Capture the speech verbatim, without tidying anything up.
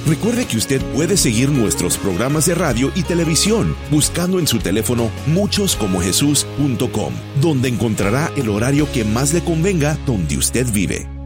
Recuerde que usted puede seguir nuestros programas de radio y televisión buscando en su teléfono muchos como jesús punto com, donde encontrará el horario que más le convenga donde usted vive.